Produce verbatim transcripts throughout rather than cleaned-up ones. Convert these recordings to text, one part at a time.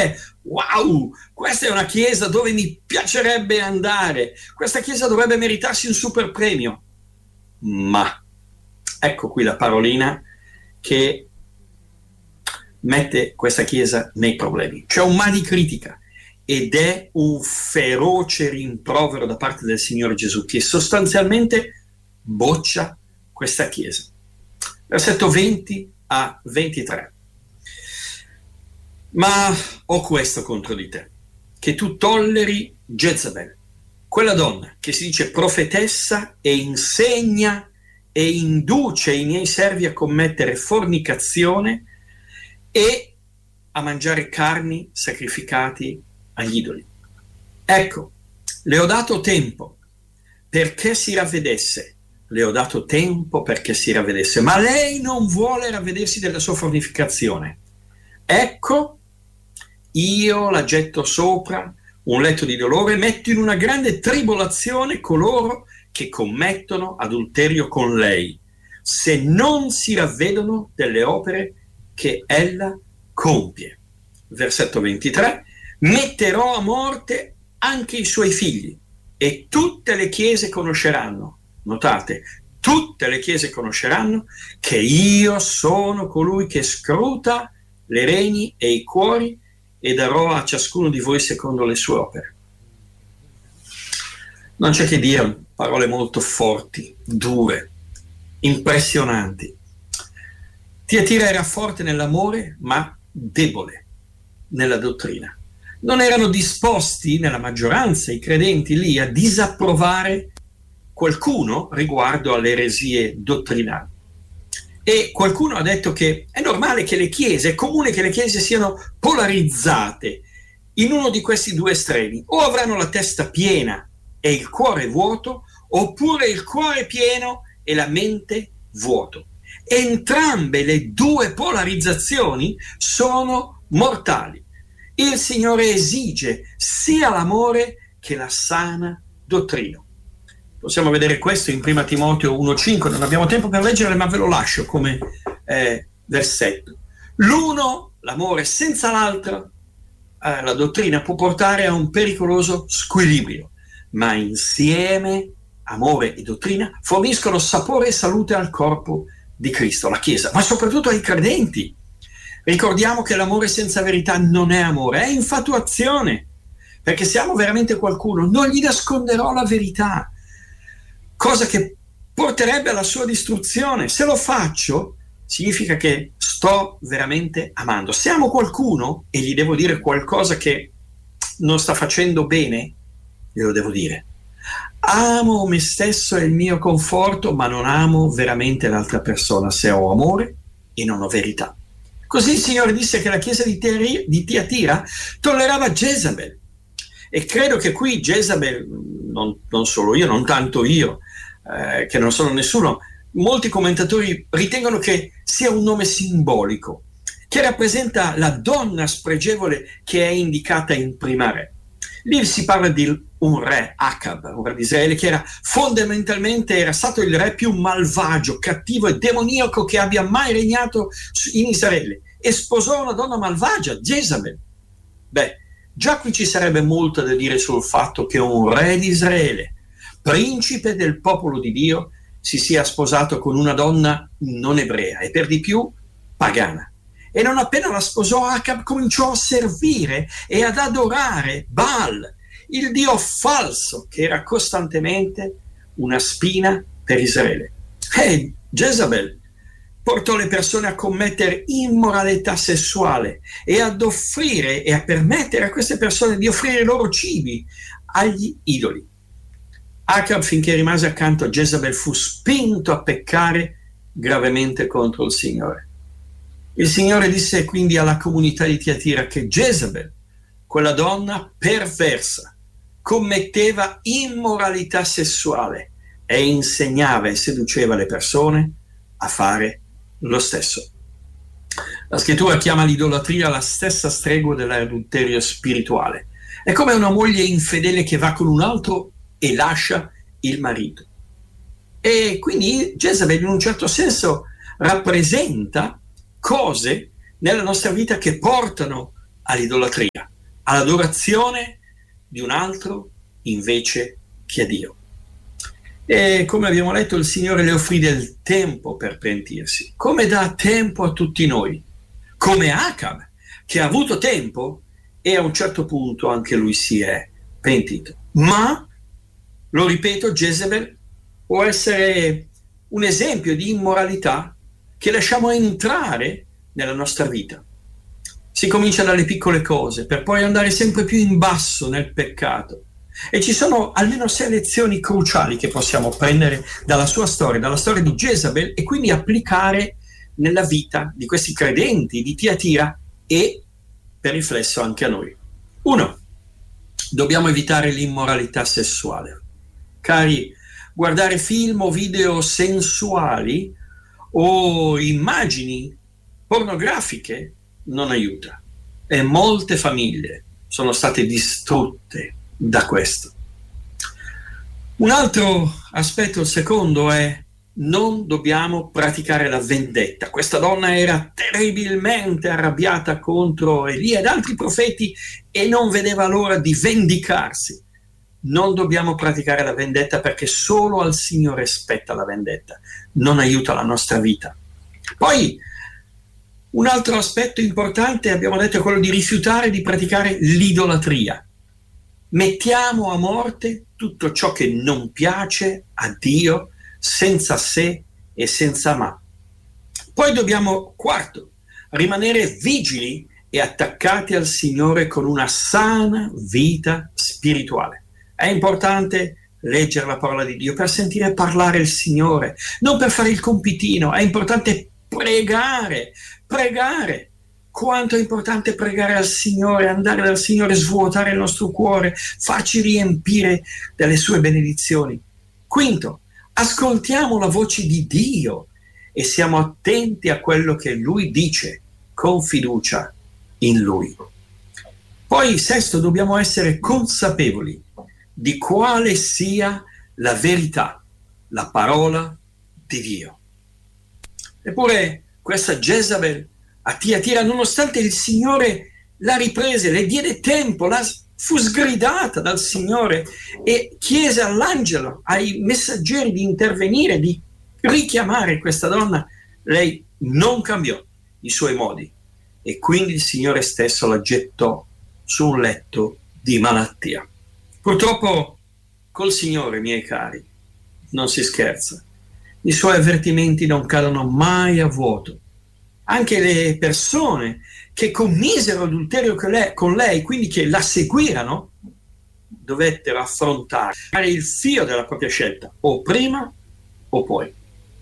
dire: wow, questa è una chiesa dove mi piacerebbe andare, questa chiesa dovrebbe meritarsi un super premio. Ma ecco qui la parolina che mette questa chiesa nei problemi. C'è un ma di critica ed è un feroce rimprovero da parte del Signore Gesù, che sostanzialmente boccia questa chiesa. Versetto venti a ventitré. Ma ho questo contro di te, che tu tolleri Jezabel, quella donna che si dice profetessa e insegna e induce i miei servi a commettere fornicazione e a mangiare carni sacrificati agli idoli. Ecco, le ho dato tempo perché si ravvedesse, le ho dato tempo perché si ravvedesse, ma lei non vuole ravvedersi della sua fornicazione. Ecco, io la getto sopra un letto di dolore, metto in una grande tribolazione coloro che commettono adulterio con lei, se non si ravvedono delle opere che ella compie. Versetto ventitré. Metterò a morte anche i suoi figli e tutte le chiese conosceranno, notate, tutte le chiese conosceranno che io sono colui che scruta le reni e i cuori e darò a ciascuno di voi secondo le sue opere. Non c'è che dire, parole molto forti, dure, impressionanti. Tiatira era forte nell'amore, ma debole nella dottrina. Non erano disposti, nella maggioranza, i credenti lì, a disapprovare qualcuno riguardo alle eresie dottrinali. E qualcuno ha detto che è normale che le chiese, è comune che le chiese siano polarizzate in uno di questi due estremi. O avranno la testa piena e il cuore vuoto, oppure il cuore pieno e la mente vuoto. Entrambe le due polarizzazioni sono mortali. Il Signore esige sia l'amore che la sana dottrina. Possiamo vedere questo in prima Timoteo uno cinque, non abbiamo tempo per leggere, ma ve lo lascio come eh, versetto. L'uno, l'amore senza l'altro, eh, la dottrina può portare a un pericoloso squilibrio, ma insieme amore e dottrina forniscono sapore e salute al corpo di Cristo, la Chiesa, ma soprattutto ai credenti. Ricordiamo che l'amore senza verità non è amore, è infatuazione, perché se amo veramente qualcuno non gli nasconderò la verità, cosa che porterebbe alla sua distruzione. Se lo faccio, significa che sto veramente amando. Se amo qualcuno e gli devo dire qualcosa che non sta facendo bene, glielo devo dire. Amo me stesso e il mio conforto, ma non amo veramente l'altra persona se ho amore e non ho verità. Così il Signore disse che la chiesa di, Teri, di Tiatira tollerava Jezabel. E credo che qui Jezabel, non, non solo io, non tanto io, eh, che non sono nessuno, molti commentatori ritengono che sia un nome simbolico, che rappresenta la donna spregevole che è indicata in Prima Re. Lì si parla di un re, Acab, un re di Israele, che era fondamentalmente era stato il re più malvagio, cattivo e demoniaco che abbia mai regnato in Israele, e sposò una donna malvagia, Jezabel. Beh, già qui ci sarebbe molto da dire sul fatto che un re di Israele, principe del popolo di Dio, si sia sposato con una donna non ebrea e per di più pagana. E non appena la sposò, Acab cominciò a servire e ad adorare Baal, il dio falso che era costantemente una spina per Israele. E Jezabel portò le persone a commettere immoralità sessuale e ad offrire e a permettere a queste persone di offrire i loro cibi agli idoli. Acab, finché rimase accanto a Jezabel, fu spinto a peccare gravemente contro il Signore. Il Signore disse quindi alla comunità di Tiatira che Jezabel, quella donna perversa, commetteva immoralità sessuale e insegnava e seduceva le persone a fare lo stesso. La scrittura chiama l'idolatria la stessa stregua dell'adulterio spirituale. È come una moglie infedele che va con un altro e lascia il marito. E quindi Jezabel in un certo senso rappresenta cose nella nostra vita che portano all'idolatria. all'adorazione di un altro invece che a Dio. E come abbiamo letto, il Signore le offrì del tempo per pentirsi, come dà tempo a tutti noi, come Acab, che ha avuto tempo e a un certo punto anche lui si è pentito. Ma, lo ripeto, Jezebel può essere un esempio di immoralità che lasciamo entrare nella nostra vita. Si comincia dalle piccole cose per poi andare sempre più in basso nel peccato. E ci sono almeno sei lezioni cruciali che possiamo prendere dalla sua storia, dalla storia di Jezabel, e quindi applicare nella vita di questi credenti di Tiatira e per riflesso anche a noi. Uno, dobbiamo evitare l'immoralità sessuale. Cari, guardare film o video sensuali o immagini pornografiche non aiuta, e molte famiglie sono state distrutte da questo. Un altro aspetto, il secondo, è non dobbiamo praticare la vendetta. Questa donna era terribilmente arrabbiata contro Elia ed altri profeti e non vedeva l'ora di vendicarsi. Non dobbiamo praticare la vendetta, perché solo al Signore spetta la vendetta, non aiuta la nostra vita. Poi un altro aspetto importante, abbiamo detto, è quello di rifiutare di praticare l'idolatria. Mettiamo a morte tutto ciò che non piace a Dio, senza se e senza ma. Poi dobbiamo, quarto, rimanere vigili e attaccati al Signore con una sana vita spirituale. È importante leggere la parola di Dio per sentire parlare il Signore, non per fare il compitino. È importante pregare, pregare. Quanto è importante pregare al Signore, andare dal Signore, svuotare il nostro cuore, farci riempire delle sue benedizioni. Quinto, ascoltiamo la voce di Dio e siamo attenti a quello che Lui dice con fiducia in Lui. Poi, sesto, dobbiamo essere consapevoli di quale sia la verità, la parola di Dio. Eppure questa Jezabel a Tiatira, nonostante il Signore la riprese, le diede tempo, la fu sgridata dal Signore e chiese all'angelo, ai messaggeri di intervenire, di richiamare questa donna, lei non cambiò i suoi modi e quindi il Signore stesso la gettò su un letto di malattia. Purtroppo col Signore, miei cari, non si scherza. I suoi avvertimenti non cadono mai a vuoto. Anche le persone che commisero adulterio con lei, con lei, quindi che la seguirono, dovettero affrontare il fio della propria scelta, o prima o poi.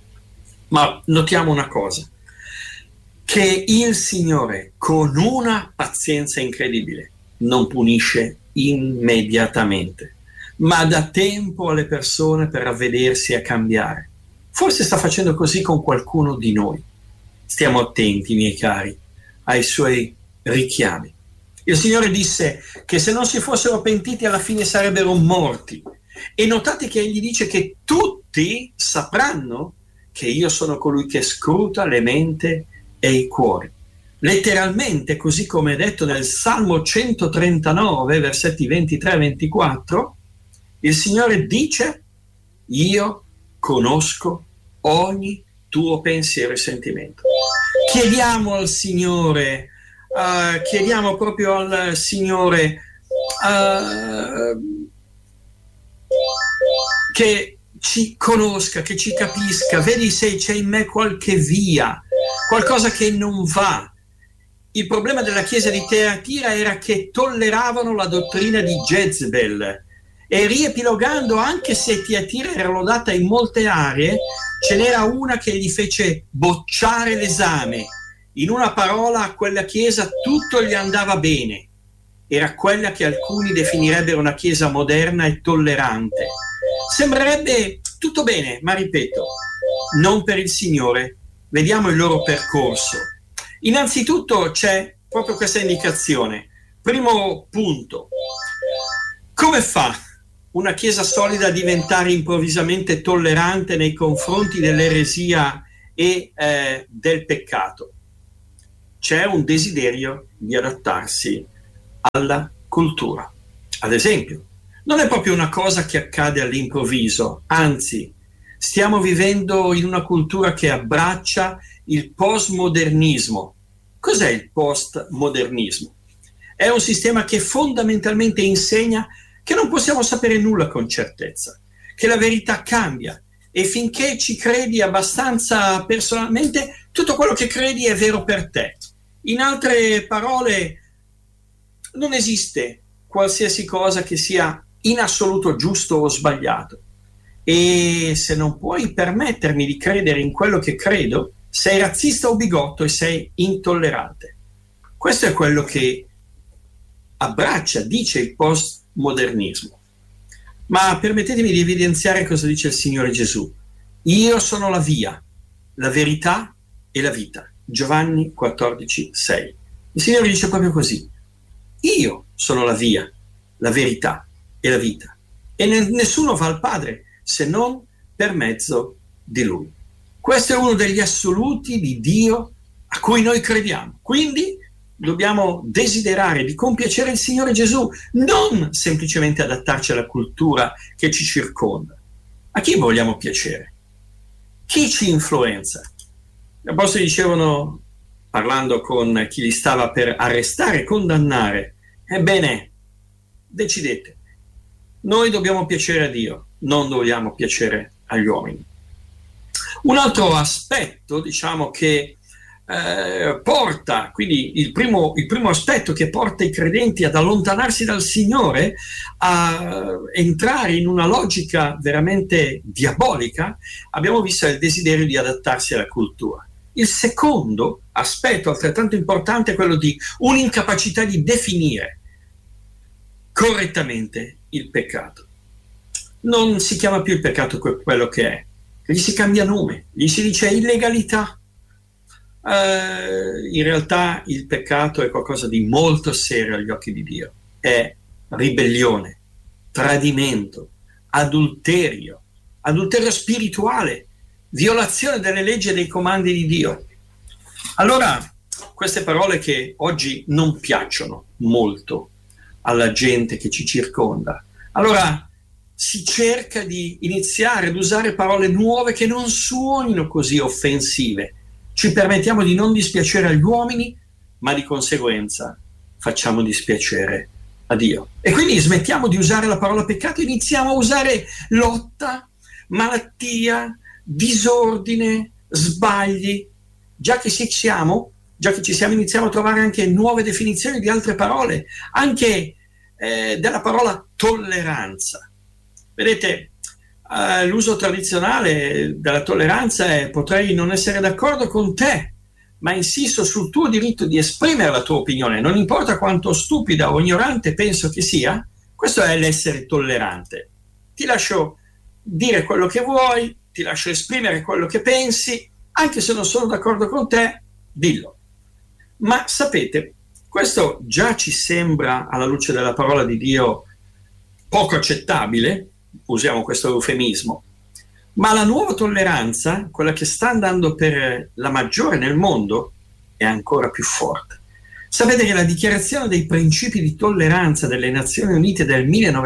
Ma notiamo una cosa, che il Signore, con una pazienza incredibile, non punisce immediatamente, ma dà tempo alle persone per ravvedersi e cambiare. Forse sta facendo così con qualcuno di noi. Stiamo attenti, miei cari, ai suoi richiami. Il Signore disse che se non si fossero pentiti alla fine sarebbero morti. E notate che egli dice che tutti sapranno che io sono colui che scruta le mente e i cuori. Letteralmente, così come è detto nel Salmo centotrentanove, versetti ventitré e ventiquattro, il Signore dice: io conosco ogni tuo pensiero e sentimento. Chiediamo al Signore, uh, chiediamo proprio al Signore uh, che ci conosca, che ci capisca. Vedi se c'è in me qualche via, qualcosa che non va. Il problema della chiesa di Tiatira era che tolleravano la dottrina di Jezebel. E riepilogando, anche se Tiatira era lodata in molte aree, ce n'era una che gli fece bocciare l'esame. In una parola, a quella chiesa tutto gli andava bene. Era quella che alcuni definirebbero una chiesa moderna e tollerante. Sembrerebbe tutto bene, ma ripeto, non per il Signore. Vediamo il loro percorso. Innanzitutto c'è proprio questa indicazione. Primo punto. Come fa una chiesa solida a diventare improvvisamente tollerante nei confronti dell'eresia e eh, del peccato? C'è un desiderio di adattarsi alla cultura. Ad esempio, non è proprio una cosa che accade all'improvviso, anzi, stiamo vivendo in una cultura che abbraccia il postmodernismo. Cos'è il postmodernismo? È un sistema che fondamentalmente insegna che non possiamo sapere nulla con certezza, che la verità cambia e finché ci credi abbastanza personalmente, tutto quello che credi è vero per te. In altre parole, non esiste qualsiasi cosa che sia in assoluto giusto o sbagliato. E se non puoi permettermi di credere in quello che credo, sei razzista o bigotto e sei intollerante. Questo è quello che abbraccia, dice il postmodernismo. Ma permettetemi di evidenziare cosa dice il Signore Gesù. Io sono la via, la verità e la vita. Giovanni quattordici sei. Il Signore dice proprio così. Io sono la via, la verità e la vita. E ne- nessuno va al Padre se non per mezzo di Lui. Questo è uno degli assoluti di Dio a cui noi crediamo. Quindi dobbiamo desiderare di compiacere il Signore Gesù, non semplicemente adattarci alla cultura che ci circonda. A chi vogliamo piacere? Chi ci influenza? Gli apostoli dicevano, parlando con chi li stava per arrestare e condannare, ebbene, decidete, noi dobbiamo piacere a Dio, non dobbiamo piacere agli uomini. Un altro aspetto, diciamo, che eh, porta, quindi il primo, il primo aspetto che porta i credenti ad allontanarsi dal Signore, a entrare in una logica veramente diabolica, abbiamo visto il desiderio di adattarsi alla cultura. Il secondo aspetto altrettanto importante è quello di un'incapacità di definire correttamente il peccato. Non si chiama più il peccato quello che è, gli si cambia nome, gli si dice illegalità. Uh, in realtà il peccato è qualcosa di molto serio agli occhi di Dio. È ribellione, tradimento, adulterio, adulterio spirituale, violazione delle leggi e dei comandi di Dio. Allora, queste parole che oggi non piacciono molto alla gente che ci circonda, allora si cerca di iniziare ad usare parole nuove che non suonino così offensive. Ci permettiamo di non dispiacere agli uomini, ma di conseguenza facciamo dispiacere a Dio. E quindi smettiamo di usare la parola peccato, iniziamo a usare lotta, malattia, disordine, sbagli. Già che ci siamo, già che ci siamo, iniziamo a trovare anche nuove definizioni di altre parole, anche eh, della parola tolleranza. Vedete, uh, l'uso tradizionale della tolleranza è: potrei non essere d'accordo con te, ma insisto sul tuo diritto di esprimere la tua opinione, non importa quanto stupida o ignorante penso che sia. Questo è l'essere tollerante. Ti lascio dire quello che vuoi, ti lascio esprimere quello che pensi, anche se non sono d'accordo con te, dillo. Ma sapete, questo già ci sembra, alla luce della parola di Dio, poco accettabile, usiamo questo eufemismo, ma la nuova tolleranza, quella che sta andando per la maggiore nel mondo, è ancora più forte. Sapete che la dichiarazione dei principi di tolleranza delle Nazioni Unite del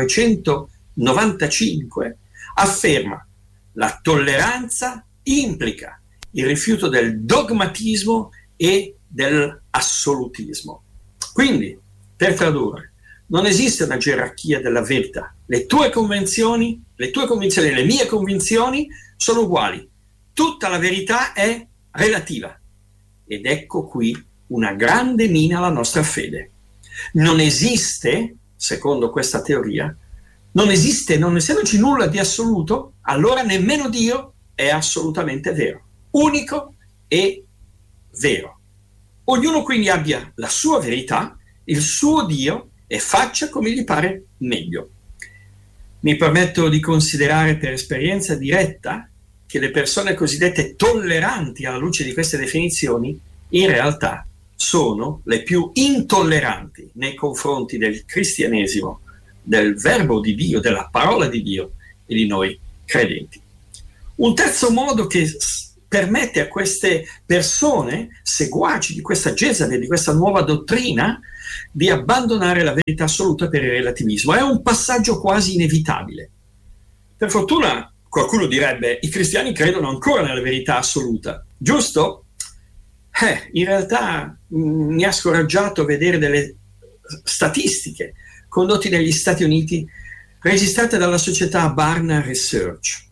millenovecentonovantacinque afferma: la tolleranza implica il rifiuto del dogmatismo e dell'assolutismo. Quindi, per tradurre, non esiste una gerarchia della verità. Le tue convenzioni, le tue convinzioni e le mie convinzioni sono uguali. Tutta la verità è relativa. Ed ecco qui una grande mina alla nostra fede. Non esiste, secondo questa teoria, non esiste, non essendoci nulla di assoluto, allora nemmeno Dio è assolutamente vero, unico e vero. Ognuno quindi abbia la sua verità, il suo Dio, e faccia come gli pare meglio. Mi permetto di considerare per esperienza diretta che le persone cosiddette tolleranti alla luce di queste definizioni in realtà sono le più intolleranti nei confronti del cristianesimo, del verbo di Dio, della parola di Dio e di noi credenti. Un terzo modo che permette a queste persone, seguaci di questa Jezabel, di questa nuova dottrina, di abbandonare la verità assoluta per il relativismo. È un passaggio quasi inevitabile. Per fortuna, qualcuno direbbe, i cristiani credono ancora nella verità assoluta, giusto? Eh, in realtà mh, mi ha scoraggiato vedere delle statistiche condotte negli Stati Uniti, registrate dalla società Barna Research,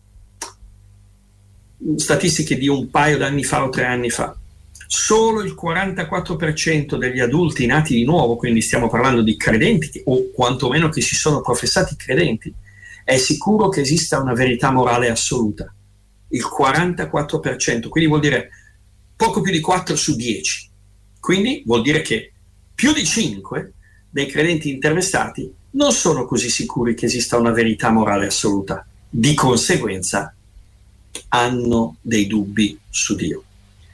statistiche di un paio d'anni fa o tre anni fa. Solo il quarantaquattro per cento degli adulti nati di nuovo, quindi stiamo parlando di credenti o quantomeno che si sono professati credenti, è sicuro che esista una verità morale assoluta. Il quarantaquattro per cento, quindi vuol dire poco più di quattro su dieci. Quindi vuol dire che più di cinque dei credenti intervistati non sono così sicuri che esista una verità morale assoluta. Di conseguenza hanno dei dubbi su Dio.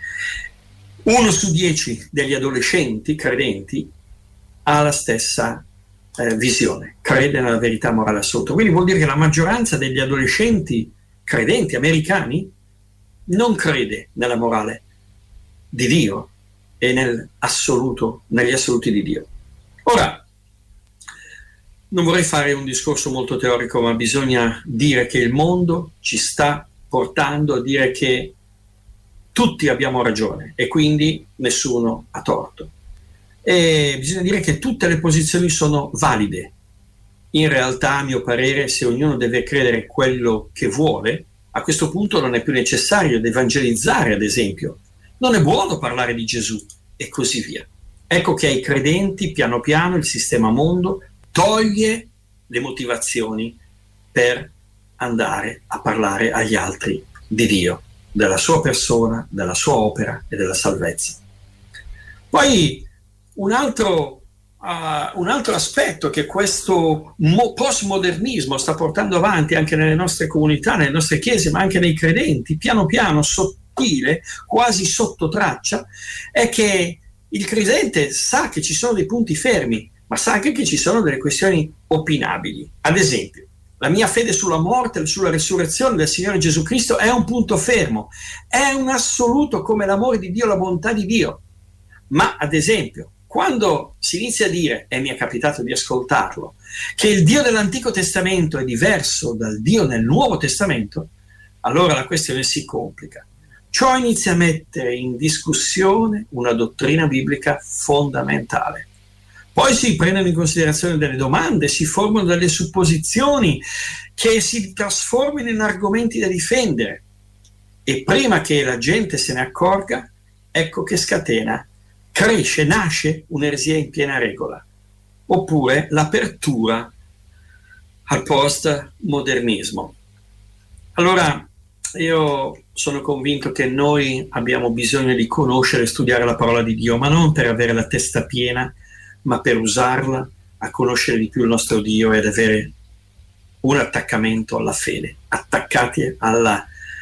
Uno su dieci degli adolescenti credenti ha la stessa eh, visione, crede nella verità morale assoluta. Quindi vuol dire che la maggioranza degli adolescenti credenti americani non crede nella morale di Dio e nel assoluto, negli assoluti di Dio. Ora, non vorrei fare un discorso molto teorico, ma bisogna dire che il mondo ci sta portando a dire che tutti abbiamo ragione e quindi nessuno ha torto. E bisogna dire che tutte le posizioni sono valide. In realtà, a mio parere, se ognuno deve credere quello che vuole, a questo punto non è più necessario evangelizzare, ad esempio. Non è buono parlare di Gesù e così via. Ecco che ai credenti, piano piano, il sistema mondo toglie le motivazioni per andare a parlare agli altri di Dio, della sua persona, della sua opera e della salvezza. Poi un altro, uh, un altro aspetto che questo mo- postmodernismo sta portando avanti anche nelle nostre comunità, nelle nostre chiese, ma anche nei credenti, piano piano, sottile, quasi sotto traccia, è che il credente sa che ci sono dei punti fermi, ma sa anche che ci sono delle questioni opinabili. Ad esempio, la mia fede sulla morte e sulla risurrezione del Signore Gesù Cristo è un punto fermo, è un assoluto come l'amore di Dio, la bontà di Dio. Ma, ad esempio, quando si inizia a dire, e mi è capitato di ascoltarlo, che il Dio dell'Antico Testamento è diverso dal Dio nel Nuovo Testamento, allora la questione si complica. Ciò inizia a mettere in discussione una dottrina biblica fondamentale. Poi si prendono in considerazione delle domande, si formano delle supposizioni che si trasformano in argomenti da difendere. E prima che la gente se ne accorga, ecco che scatena, cresce, nasce un'eresia in piena regola. Oppure l'apertura al postmodernismo. Allora, io sono convinto che noi abbiamo bisogno di conoscere e studiare la parola di Dio, ma non per avere la testa piena, ma per usarla a conoscere di più il nostro Dio ed avere un attaccamento alla fede, attaccati alla,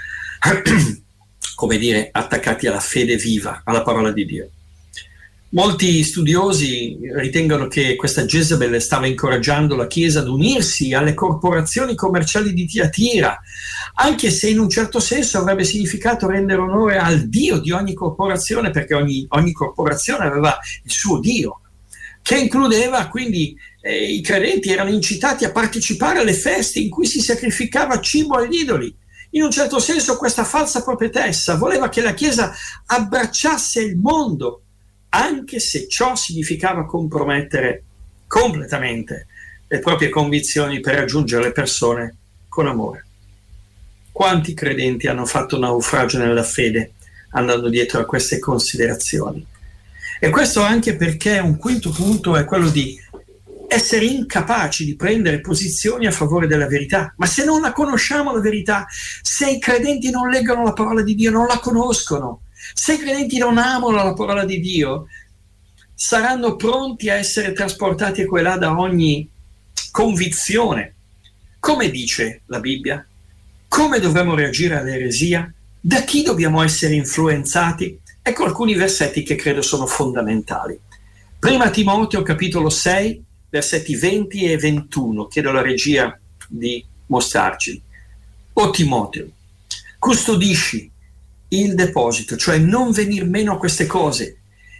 come dire, attaccati alla fede viva, alla parola di Dio. Molti studiosi ritengono che questa Jezabel stava incoraggiando la Chiesa ad unirsi alle corporazioni commerciali di Tiatira, anche se in un certo senso avrebbe significato rendere onore al Dio di ogni corporazione, perché ogni, ogni corporazione aveva il suo Dio, che includeva quindi eh, i credenti erano incitati a partecipare alle feste in cui si sacrificava cibo agli idoli. In un certo senso questa falsa profetessa voleva che la Chiesa abbracciasse il mondo, anche se ciò significava compromettere completamente le proprie convinzioni per raggiungere le persone con amore. Quanti credenti hanno fatto naufragio nella fede andando dietro a queste considerazioni? E questo anche perché un quinto punto è quello di essere incapaci di prendere posizioni a favore della verità. Ma se non la conosciamo la verità, se i credenti non leggono la parola di Dio, non la conoscono, se i credenti non amano la parola di Dio, saranno pronti a essere trasportati qua e là da ogni convinzione. Come dice la Bibbia? Come dovremmo reagire all'eresia? Da chi dobbiamo essere influenzati? Ecco alcuni versetti che credo sono fondamentali. Prima Timoteo, capitolo sei, versetti venti e ventuno. Chiedo alla regia di mostrarci. O Timoteo, custodisci il deposito, cioè non venir meno a queste cose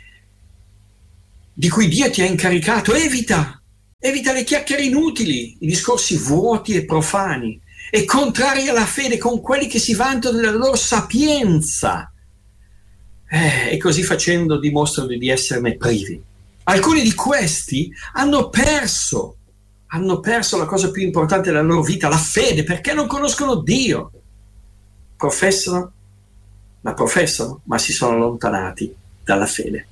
di cui Dio ti ha incaricato. Evita, evita le chiacchiere inutili, i discorsi vuoti e profani e contrari alla fede con quelli che si vantano della loro sapienza. Eh, e così facendo dimostrano di esserne privi. Alcuni di questi hanno perso, hanno perso la cosa più importante della loro vita, la fede, perché non conoscono Dio. Professano, ma professano, ma si sono allontanati dalla fede.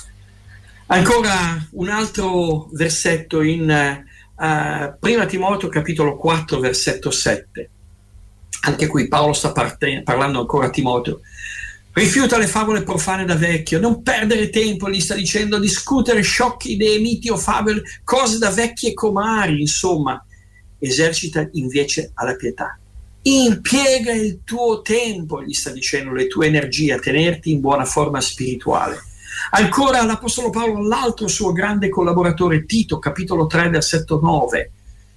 Ancora un altro versetto in uh, Prima Timoteo capitolo quattro versetto sette. Anche qui Paolo sta parte- parlando ancora a Timoteo. Rifiuta le favole profane da vecchio, non perdere tempo, gli sta dicendo, discutere sciocche idee, miti o favole, cose da vecchie comari, insomma, esercita invece alla pietà. Impiega il tuo tempo, gli sta dicendo, le tue energie a tenerti in buona forma spirituale. Ancora l'Apostolo Paolo all'altro suo grande collaboratore Tito, capitolo tre, versetto nove.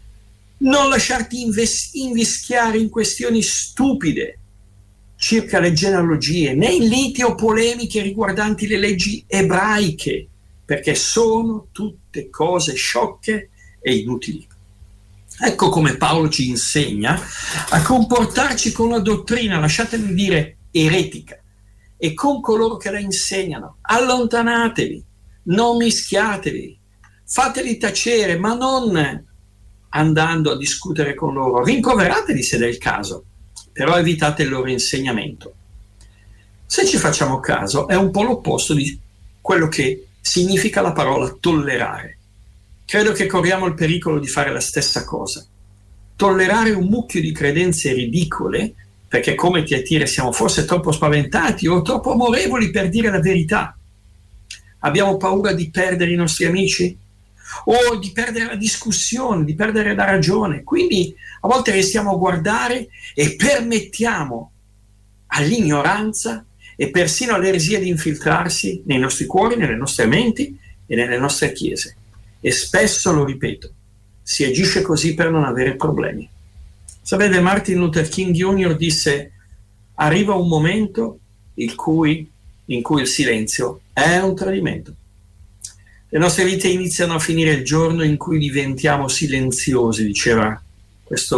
Non lasciarti inves- invischiare in questioni stupide circa le genealogie, né in liti o polemiche riguardanti le leggi ebraiche, perché sono tutte cose sciocche e inutili. Ecco come Paolo ci insegna a comportarci con la dottrina, lasciatemi dire, eretica, e con coloro che la insegnano. Allontanatevi, non mischiatevi, fateli tacere, ma non andando a discutere con loro. Rimproverateli se è il caso, però evitate il loro insegnamento. Se ci facciamo caso, è un po' l'opposto di quello che significa la parola tollerare. Credo che corriamo il pericolo di fare la stessa cosa. Tollerare un mucchio di credenze ridicole, perché come Tiatira siamo forse troppo spaventati o troppo amorevoli per dire la verità. Abbiamo paura di perdere i nostri amici o di perdere la discussione, di perdere la ragione. Quindi a volte restiamo a guardare e permettiamo all'ignoranza e persino all'eresia di infiltrarsi nei nostri cuori, nelle nostre menti e nelle nostre chiese. E spesso, lo ripeto, si agisce così per non avere problemi. Sapete, Martin Luther King junior disse: arriva un momento in cui, in cui il silenzio è un tradimento. Le nostre vite iniziano a finire il giorno in cui diventiamo silenziosi, diceva questa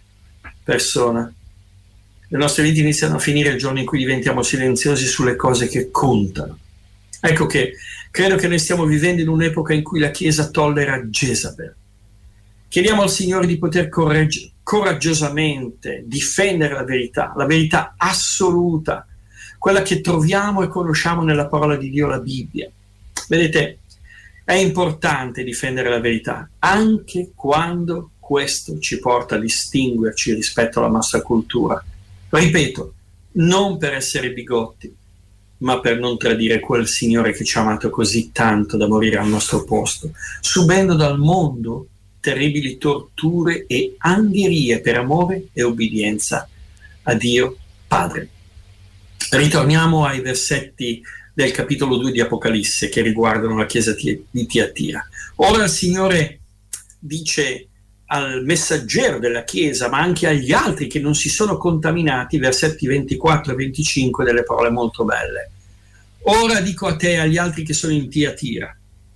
persona. Le nostre vite iniziano a finire il giorno in cui diventiamo silenziosi sulle cose che contano. Ecco che credo che noi stiamo vivendo in un'epoca in cui la Chiesa tollera Jezabel. Chiediamo al Signore di poter corregg- coraggiosamente difendere la verità, la verità assoluta, quella che troviamo e conosciamo nella parola di Dio, la Bibbia. Vedete, è importante difendere la verità, anche quando questo ci porta a distinguerci rispetto alla nostra cultura. Ripeto, non per essere bigotti, ma per non tradire quel Signore che ci ha amato così tanto da morire al nostro posto, subendo dal mondo terribili torture e angherie per amore e obbedienza a Dio Padre. Ritorniamo ai versetti del capitolo due di Apocalisse che riguardano la chiesa di Tiatira. Ora il Signore dice al messaggero della chiesa, ma anche agli altri che non si sono contaminati, versetti ventiquattro e venticinque, delle parole molto belle. Ora dico a te e agli altri che sono in Tiatira,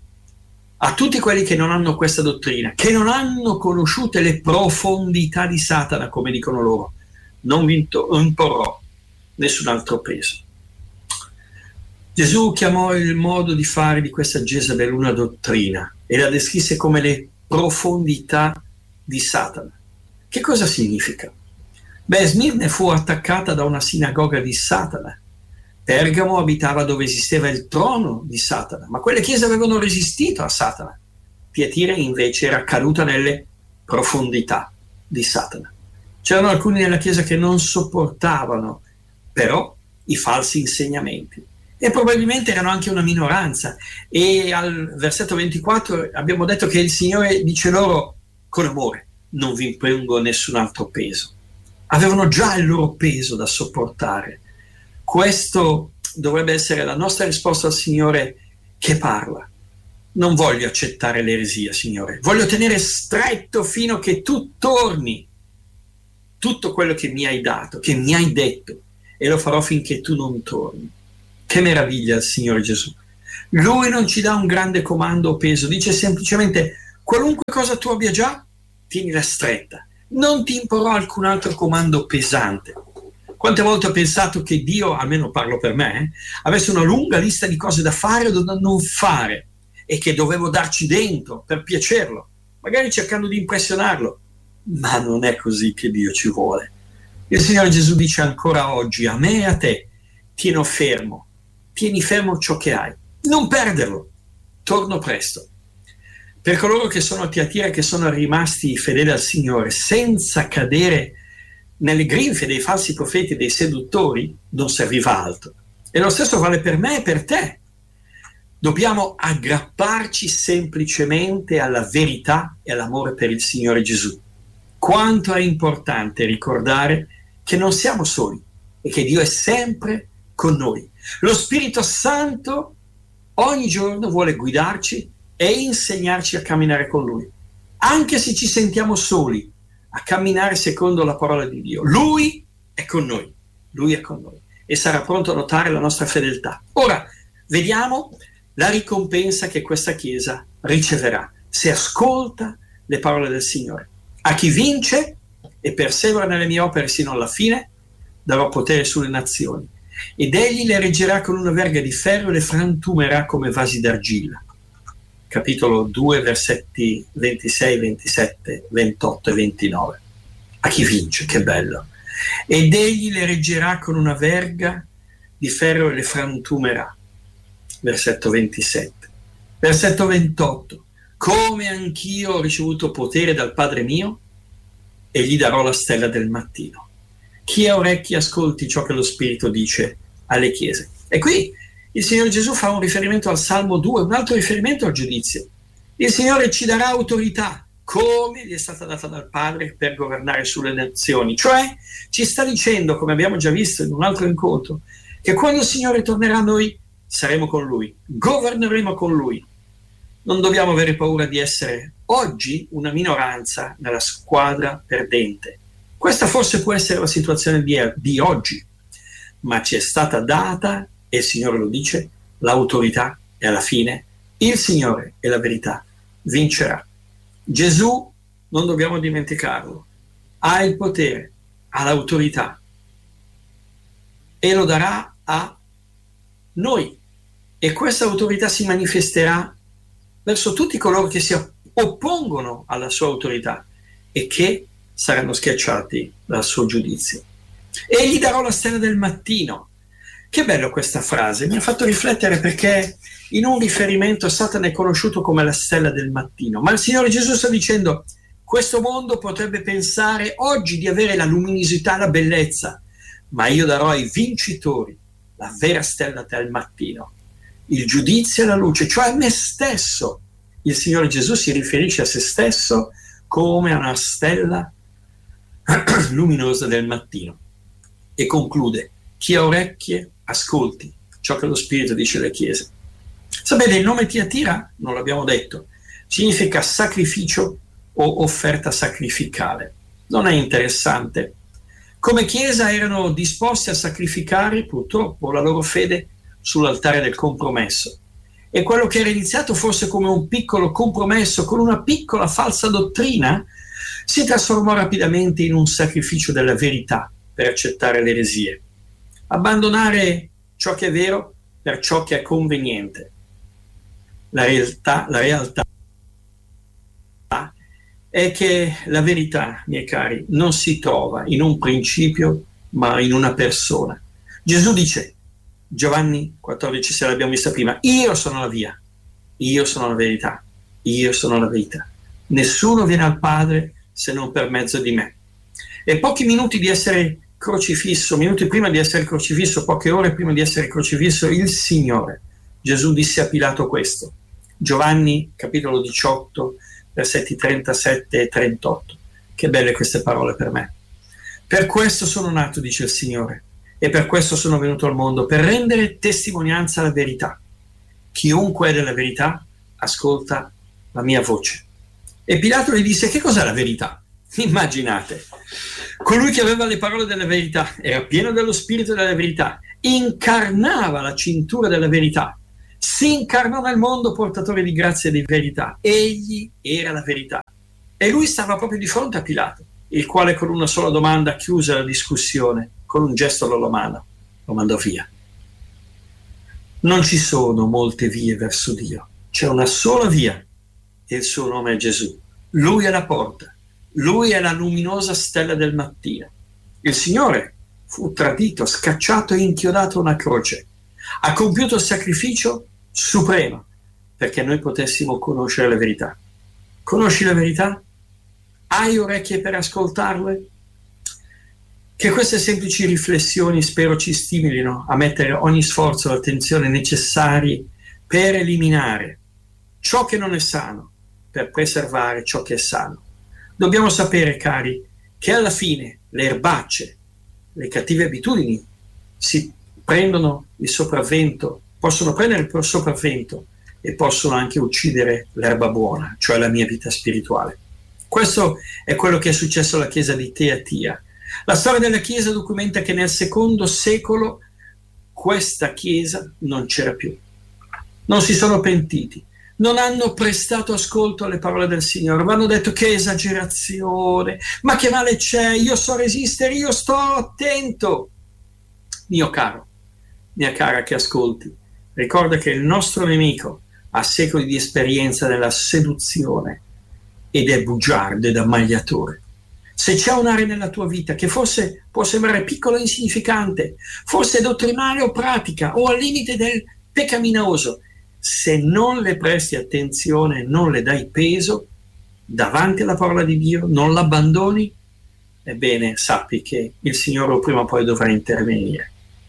a tutti quelli che non hanno questa dottrina, che non hanno conosciute le profondità di Satana, come dicono loro, non vi imporrò nessun altro peso. Gesù chiamò il modo di fare di questa Jezabel una dottrina e la descrisse come le profondità di Satana. Che cosa significa? Beh, Smirne fu attaccata da una sinagoga di Satana. Pergamo abitava dove esisteva il trono di Satana, ma quelle chiese avevano resistito a Satana. Tiatira invece era caduta nelle profondità di Satana. C'erano alcuni nella chiesa che non sopportavano però i falsi insegnamenti e probabilmente erano anche una minoranza, e al versetto ventiquattro abbiamo detto che il Signore dice loro con amore: non vi impongo nessun altro peso. Avevano già il loro peso da sopportare. Questo dovrebbe essere la nostra risposta al Signore che parla. Non voglio accettare l'eresia, Signore, voglio tenere stretto fino a che tu torni tutto quello che mi hai dato, che mi hai detto, e lo farò finché tu non torni. Che meraviglia il Signore Gesù. Lui non ci dà un grande comando o peso, dice semplicemente: qualunque cosa tu abbia già, tienila stretta, non ti imporrò alcun altro comando pesante. Quante volte ho pensato che Dio, almeno parlo per me, eh, avesse una lunga lista di cose da fare o da non fare, e che dovevo darci dentro per piacerlo, magari cercando di impressionarlo. Ma non è così che Dio ci vuole. Il Signore Gesù dice ancora oggi a me e a te: tieni fermo, tieni fermo ciò che hai, non perderlo, torno presto. Per coloro che sono a Tiatira, che sono rimasti fedeli al Signore senza cadere nelle grinfie dei falsi profeti e dei seduttori, non serviva altro. E lo stesso vale per me e per te. Dobbiamo aggrapparci semplicemente alla verità e all'amore per il Signore Gesù. Quanto è importante ricordare che non siamo soli e che Dio è sempre con noi. Lo Spirito Santo ogni giorno vuole guidarci e insegnarci a camminare con Lui, anche se ci sentiamo soli a camminare secondo la parola di Dio. Lui è con noi, Lui è con noi e sarà pronto a notare la nostra fedeltà. Ora, vediamo la ricompensa che questa Chiesa riceverà se ascolta le parole del Signore. A chi vince e persevera nelle mie opere sino alla fine, darò potere sulle nazioni, ed egli le reggerà con una verga di ferro e le frantumerà come vasi d'argilla. Capitolo due, versetti ventisei, ventisette, ventotto e ventinove. A chi vince, che bello! Ed egli le reggerà con una verga di ferro e le frantumerà. Versetto ventisette. Versetto ventotto. Come anch'io ho ricevuto potere dal Padre mio, e gli darò la stella del mattino. Chi ha orecchi ascolti ciò che lo Spirito dice alle chiese. E qui il Signore Gesù fa un riferimento al Salmo due, un altro riferimento al giudizio. Il Signore ci darà autorità, come gli è stata data dal Padre, per governare sulle nazioni. Cioè, ci sta dicendo, come abbiamo già visto in un altro incontro, che quando il Signore tornerà noi saremo con Lui, governeremo con Lui. Non dobbiamo avere paura di essere oggi una minoranza nella squadra perdente. Questa forse può essere la situazione di, di oggi, ma ci è stata data, e il Signore lo dice, l'autorità, e alla fine il Signore e la verità vincerà. Gesù, non dobbiamo dimenticarlo, ha il potere, ha l'autorità e lo darà a noi, e questa autorità si manifesterà verso tutti coloro che si oppongono alla sua autorità e che saranno schiacciati dal suo giudizio. E gli darò la stella del mattino. Che bello questa frase, mi ha fatto riflettere, perché in un riferimento Satana è conosciuto come la stella del mattino, ma il Signore Gesù sta dicendo: questo mondo potrebbe pensare oggi di avere la luminosità, la bellezza, ma io darò ai vincitori la vera stella del mattino, il giudizio e la luce, cioè a me stesso. Il Signore Gesù si riferisce a se stesso come a una stella luminosa del mattino e conclude: chi ha orecchie ascolti ciò che lo Spirito dice alle chiese. Sapete, il nome Tiatira, non l'abbiamo detto, significa sacrificio o offerta sacrificale. Non è interessante? Come chiesa erano disposti a sacrificare purtroppo la loro fede sull'altare del compromesso, e quello che era iniziato forse come un piccolo compromesso con una piccola falsa dottrina si trasformò rapidamente in un sacrificio della verità per accettare le eresie. Abbandonare ciò che è vero per ciò che è conveniente. La realtà, la realtà è che la verità, miei cari, non si trova in un principio, ma in una persona. Gesù dice, Giovanni quattordici, se l'abbiamo vista prima, io sono la via, io sono la verità, io sono la verità. Nessuno viene al Padre se non per mezzo di me. E pochi minuti di essere crocifisso, minuti prima di essere crocifisso, poche ore prima di essere crocifisso, il Signore Gesù disse a Pilato questo. Giovanni capitolo diciotto, versetti trentasette e trentotto. Che belle queste parole per me. Per questo sono nato, dice il Signore, e per questo sono venuto al mondo, per rendere testimonianza alla verità. Chiunque è della verità ascolta la mia voce. E Pilato gli disse: che cos'è la verità? Immaginate, Colui che aveva le parole della verità, era pieno dello spirito della verità, incarnava la cintura della verità, si incarnò nel mondo portatore di grazia e di verità. Egli era la verità. E lui stava proprio di fronte a Pilato, il quale con una sola domanda chiuse la discussione, con un gesto lo mano, lo mandò via. Non ci sono molte vie verso Dio, c'è una sola via e il suo nome è Gesù. Lui è la porta, lui è la luminosa stella del mattino. Il Signore fu tradito, scacciato e inchiodato a una croce. Ha compiuto il sacrificio supremo perché noi potessimo conoscere la verità. Conosci la verità? Hai orecchie per ascoltarle? Che queste semplici riflessioni spero ci stimolino a mettere ogni sforzo e attenzione necessari per eliminare ciò che non è sano, per preservare ciò che è sano. Dobbiamo sapere, cari, che alla fine le erbacce, le cattive abitudini si prendono il sopravvento, possono prendere il sopravvento e possono anche uccidere l'erba buona, cioè la mia vita spirituale. Questo è quello che è successo alla chiesa di Tiatira. La storia della chiesa documenta che nel secondo secolo questa chiesa non c'era più. Non si sono pentiti, non hanno prestato ascolto alle parole del Signore, ma hanno detto: che esagerazione, ma che male c'è, io so resistere, io sto attento. Mio caro, mia cara che ascolti, ricorda che il nostro nemico ha secoli di esperienza nella seduzione ed è bugiardo ed ammagliatore. Se c'è un'area nella tua vita che forse può sembrare piccola e insignificante, forse dottrinale o pratica o al limite del peccaminoso, se non le presti attenzione, non le dai peso davanti alla parola di Dio, non l'abbandoni, ebbene sappi che il Signore prima o poi dovrà intervenire.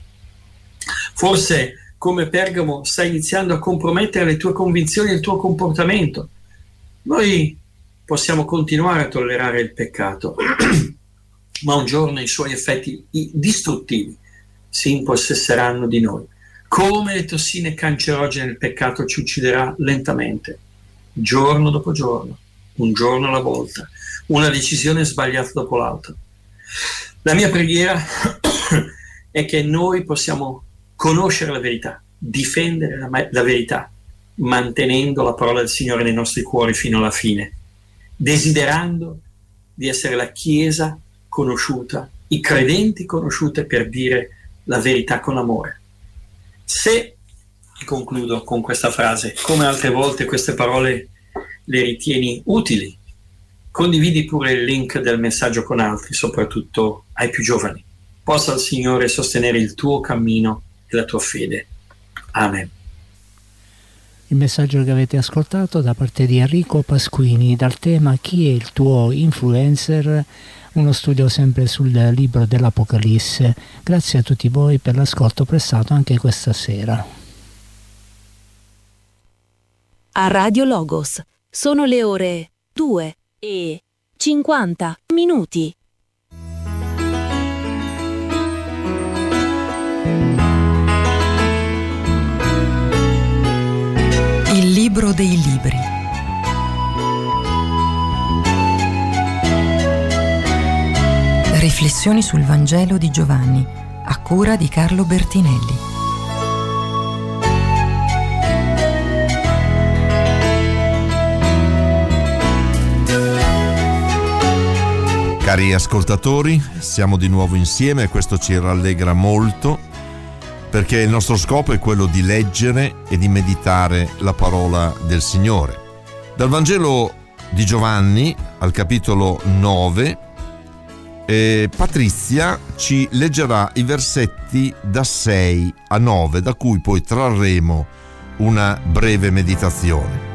Forse come Pergamo stai iniziando a compromettere le tue convinzioni e il tuo comportamento. Noi possiamo continuare a tollerare il peccato, ma un giorno i suoi effetti distruttivi si impossesseranno di noi. Come le tossine cancerogene, il peccato ci ucciderà lentamente, giorno dopo giorno, un giorno alla volta, una decisione sbagliata dopo l'altra. La mia preghiera è che noi possiamo conoscere la verità, difendere la, la verità, mantenendo la parola del Signore nei nostri cuori fino alla fine, desiderando di essere la Chiesa conosciuta, i credenti conosciute per dire la verità con amore. Se, concludo con questa frase, come altre volte queste parole le ritieni utili, condividi pure il link del messaggio con altri, soprattutto ai più giovani. Possa il Signore sostenere il tuo cammino e la tua fede. Amen. Il messaggio che avete ascoltato da parte di Enrico Pasquini dal tema Chi è il tuo influencer? Uno studio sempre sul libro dell'Apocalisse. Grazie a tutti voi per l'ascolto prestato anche questa sera. A Radio Logos sono le ore due e cinquanta minuti. Il libro dei libri. Riflessioni sul Vangelo di Giovanni, a cura di Carlo Bertinelli. Cari ascoltatori, siamo di nuovo insieme e questo ci rallegra molto, perché il nostro scopo è quello di leggere e di meditare la parola del Signore. Dal Vangelo di Giovanni al capitolo nove, eh, Patrizia ci leggerà i versetti da sei a nove, da cui poi trarremo una breve meditazione.